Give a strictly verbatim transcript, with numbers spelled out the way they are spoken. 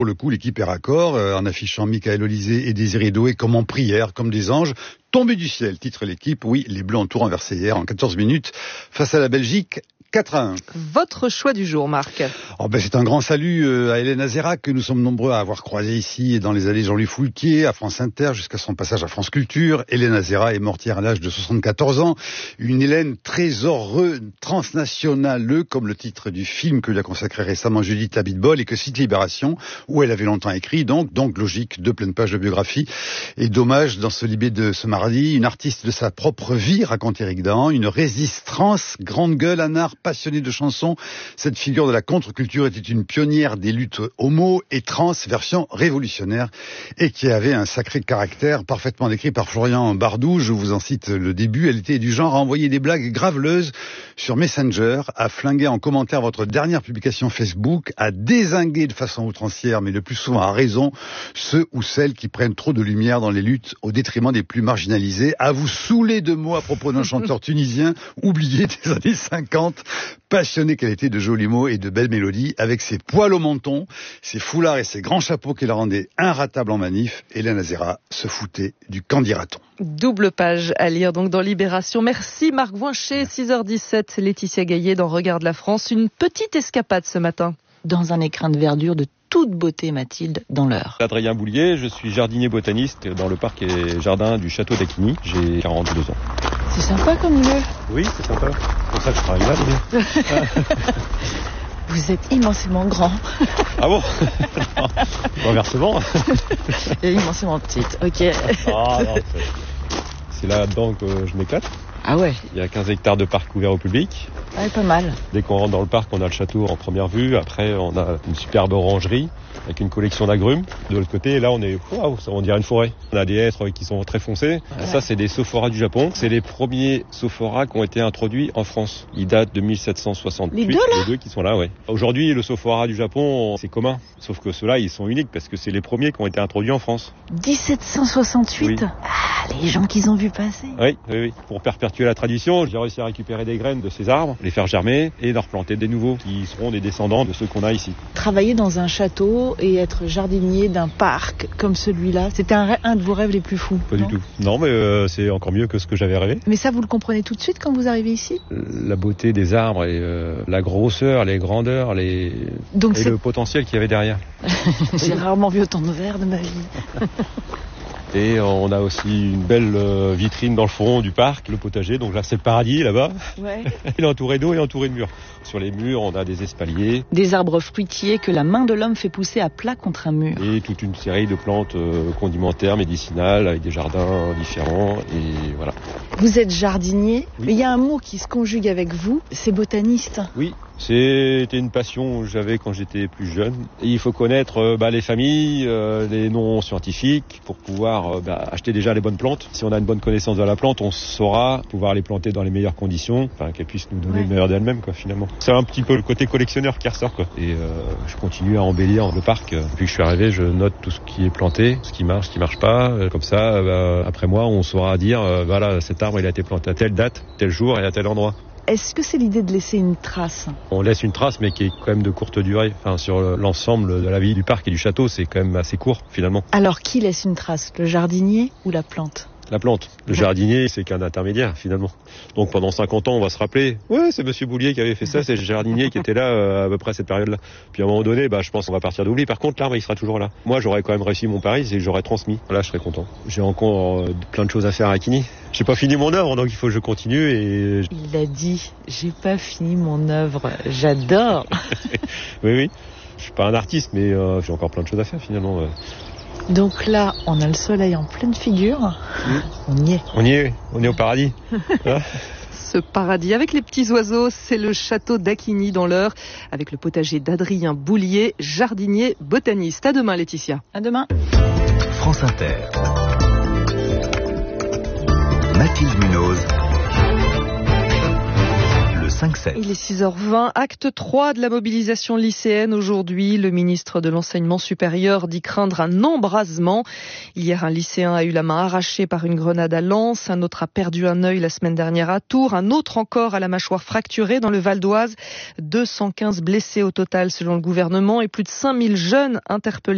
Pour le coup, l'équipe est raccord, euh, en affichant Michael Olysée et Désiré Doué comme en prière, comme des anges, tombés du ciel, titre l'équipe. Oui, les Bleus ont tout renversé hier en quatorze minutes face à la Belgique. quatre à un. Votre choix du jour, Marc. Oh ben c'est un grand salut euh, à Hélène Azéra, que nous sommes nombreux à avoir croisé ici et dans les allées Jean-Louis Foulquier, à France Inter, jusqu'à son passage à France Culture. Hélène Azéra est morte hier à l'âge de soixante-quatorze ans. Une Hélène trésor transnationale, comme le titre du film que lui a consacré récemment Judith Labitbol et que cite Libération, où elle avait longtemps écrit, donc, donc logique, deux pleines pages de biographie. Et dommage, dans ce Libé de ce mardi, une artiste de sa propre vie, raconte Éric Dahan, une résistance, grande gueule, un art passionnée de chansons. Cette figure de la contre-culture était une pionnière des luttes homo et trans, version révolutionnaire, et qui avait un sacré caractère parfaitement décrit par Florian Bardou. Je vous en cite le début. Elle était du genre à envoyer des blagues graveleuses sur Messenger, à flinguer en commentaire votre dernière publication Facebook, à dézinguer de façon outrancière, mais le plus souvent à raison, ceux ou celles qui prennent trop de lumière dans les luttes au détriment des plus marginalisés, à vous saouler de mots à propos d'un chanteur tunisien oublié des années cinquante, passionnée qu'elle était de jolis mots et de belles mélodies, avec ses poils au menton, ses foulards et ses grands chapeaux qui la rendaient inratable en manif. Hélène Azéra se foutait du candidaton. Double page à lire donc dans Libération. Merci Marc Voincher, six heures dix-sept, Laetitia Gaillet dans Regarde la France. Une petite escapade ce matin. Dans un écrin de verdure de toute beauté, Mathilde, dans l'Eure. Adrien Boulier, je suis jardinier botaniste dans le parc et jardin du château d'Acquigny. J'ai quarante-deux ans. C'est sympa comme lieu. Oui, c'est sympa. C'est pour ça que je travaille là. Vous êtes immensément grand. Ah bon? Inversement. Et immensément petite, ok. Ah, non, c'est... c'est là-dedans que je m'éclate. Ah ouais. Il y a quinze hectares de parc ouvert au public. Ouais, pas mal. Dès qu'on rentre dans le parc, on a le château en première vue. Après, on a une superbe orangerie avec une collection d'agrumes. De l'autre côté, là, on est, waouh, on dirait une forêt. On a des hêtres qui sont très foncés. Ouais. Ça, c'est des sophoras du Japon. C'est les premiers sophoras qui ont été introduits en France. Ils datent de mille sept cent soixante-huit. Les deux, là? Les deux qui sont là, ouais. Aujourd'hui, le sophora du Japon, c'est commun. Sauf que ceux-là, ils sont uniques parce que c'est les premiers qui ont été introduits en France. dix-sept cent soixante-huit? Oui. Ah, les gens qu'ils ont vu passer. Oui, oui, oui. Pour perpétuer la tradition, j'ai réussi à récupérer des graines de ces arbres, les faire germer et leur planter des nouveaux qui seront des descendants de ceux qu'on a ici. Travailler dans un château et être jardinier d'un parc comme celui-là, c'était un, un de vos rêves les plus fous? Pas non? du tout. Non, mais euh, c'est encore mieux que ce que j'avais rêvé. Mais ça, vous le comprenez tout de suite quand vous arrivez ici? La beauté des arbres et euh, la grosseur, les grandeurs, les... Donc et c'est... le potentiel qu'il y avait derrière. J'ai rarement vu autant de verre de ma vie. Et on a aussi une belle vitrine dans le fond du parc, le potager. Donc là, c'est le paradis, là-bas. Ouais. Il est entouré d'eau et entouré de murs. Sur les murs, on a des espaliers. Des arbres fruitiers que la main de l'homme fait pousser à plat contre un mur. Et toute une série de plantes condimentaires, médicinales, avec des jardins différents. Et voilà. Vous êtes jardinier, oui. Mais il y a un mot qui se conjugue avec vous, c'est botaniste. Oui. C'était une passion que j'avais quand j'étais plus jeune. Et il faut connaître euh, bah, les familles, euh, les noms scientifiques pour pouvoir euh, bah, acheter déjà les bonnes plantes. Si on a une bonne connaissance de la plante, on saura pouvoir les planter dans les meilleures conditions, enfin qu'elles puissent nous donner ouais. le meilleur d'elles-mêmes, quoi, finalement. C'est un petit peu le côté collectionneur qui ressort, quoi. Et euh, je continue à embellir le parc. Depuis que je suis arrivé, je note tout ce qui est planté, ce qui marche, ce qui marche pas. Comme ça, bah, après moi, on saura dire, euh, voilà, cet arbre il a été planté à telle date, tel jour et à tel endroit. Est-ce que c'est l'idée de laisser une trace? On laisse une trace, mais qui est quand même de courte durée. Enfin, sur l'ensemble de la vie du parc et du château, c'est quand même assez court, finalement. Alors, qui laisse une trace? Le jardinier ou la plante? La plante. Le jardinier, c'est qu'un intermédiaire, finalement. Donc, pendant cinquante ans, on va se rappeler, ouais, c'est Monsieur Boulier qui avait fait ça, c'est le jardinier qui était là euh, à peu près à cette période-là. Puis, à un moment donné, bah, je pense qu'on va partir d'oubli. Par contre, l'arbre, il sera toujours là. Moi, j'aurais quand même réussi mon pari, c'est que j'aurais transmis. Là, je serais content. J'ai encore euh, plein de choses à faire à Acquigny. J'ai pas fini mon œuvre, donc il faut que je continue et... Il a dit, j'ai pas fini mon œuvre. J'adore. Oui, oui. Je suis pas un artiste, mais euh, j'ai encore plein de choses à faire, finalement. Euh. Donc là, on a le soleil en pleine figure. Mmh. On y est. On y est, on est au paradis. Hein? Ce paradis avec les petits oiseaux, c'est le château d'Acquigny dans l'Eure, avec le potager d'Adrien Boulier, jardinier botaniste. À demain, Laetitia. À demain. France Inter. Mathilde Munoz. cinq sept. Il est six heures vingt, acte trois de la mobilisation lycéenne aujourd'hui. Le ministre de l'Enseignement supérieur dit craindre un embrasement. Hier, un lycéen a eu la main arrachée par une grenade à Lens. Un autre a perdu un œil la semaine dernière à Tours. Un autre encore a la mâchoire fracturée dans le Val d'Oise. deux cent quinze blessés au total selon le gouvernement et plus de cinq mille jeunes interpellés.